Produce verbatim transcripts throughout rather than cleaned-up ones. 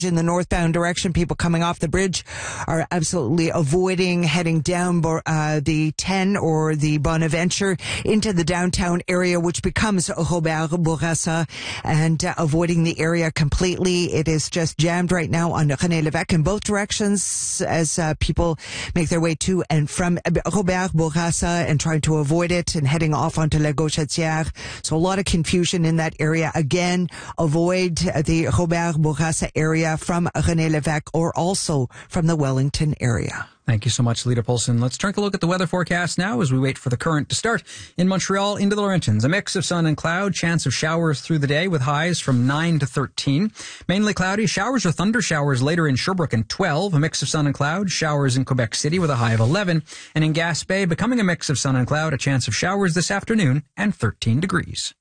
in the northbound direction. People coming off the bridge are absolutely avoiding heading down uh, the ten or the Bonaventure into the downtown area, which becomes Robert Bourassa, and uh, avoiding the area completely. It is just jammed right now on René Lévesque in both directions as uh, people make their way to and from Robert Bourassa and trying to avoid it and heading off onto La Gauchetière. So a lot of confusion in that area. Again, avoid the Robert Bourassa area from René Lévesque or also from the Wellington area. Thank you so much, Lita Polson. Let's take a look at the weather forecast now as we wait for the current to start. In Montreal, into the Laurentians, a mix of sun and cloud, chance of showers through the day with highs from nine to thirteen. Mainly cloudy, showers or thunder showers later in Sherbrooke and twelve. A mix of sun and cloud, showers in Quebec City with a high of eleven. And in Gaspé, becoming a mix of sun and cloud, a chance of showers this afternoon and thirteen degrees.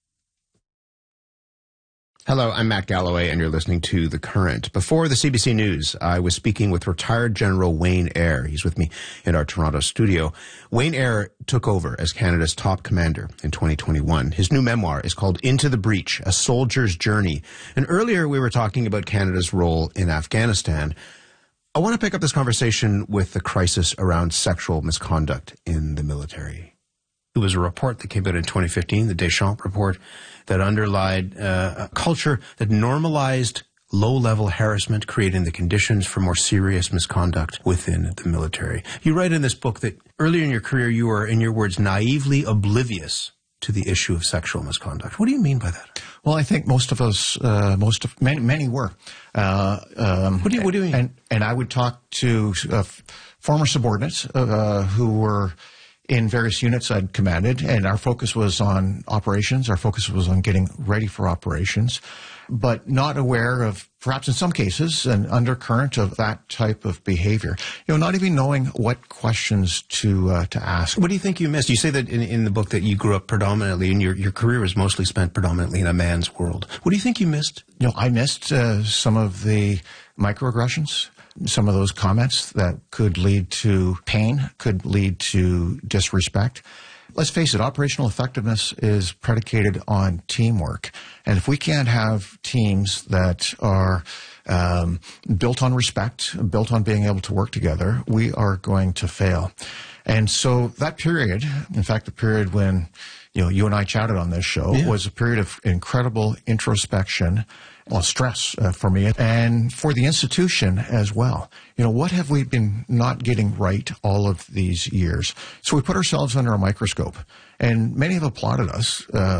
Hello, I'm Matt Galloway, and you're listening to The Current. Before the C B C News, I was speaking with retired General Wayne Eyre. He's with me in our Toronto studio. Wayne Eyre took over as Canada's top commander in twenty twenty-one. His new memoir is called Into the Breach, A Soldier's Journey. And earlier we were talking about Canada's role in Afghanistan. I want to pick up this conversation with the crisis around sexual misconduct in the military. It was a report that came out in twenty fifteen, the Deschamps report, that underlined uh, a culture that normalized low-level harassment, creating the conditions for more serious misconduct within the military. You write in this book that earlier in your career you were, in your words, naively oblivious to the issue of sexual misconduct. What do you mean by that? Well, I think most of us, uh, most of many, many were. Uh, um, what do you What do you mean? And, and I would talk to uh, former subordinates uh, who were in various units I'd commanded, and our focus was on operations. Our focus was on getting ready for operations, but not aware of, perhaps in some cases, an undercurrent of that type of behavior. You know, not even knowing what questions to uh, to ask. What do you think you missed? You say that in, in the book that you grew up predominantly, and your, your career was mostly spent predominantly in a man's world. What do you think you missed? You know, I missed uh, some of the microaggressions. Some of those comments that could lead to pain, could lead to disrespect. Let's face it, operational effectiveness is predicated on teamwork. And if we can't have teams that are um, built on respect, built on being able to work together, we are going to fail. And so that period, in fact, the period when you know you and I chatted on this show, yeah. was a period of incredible introspection. Well, stress uh, for me and for the institution as well. You know, what have we been not getting right all of these years? So we put ourselves under a microscope, and many have applauded us. Uh,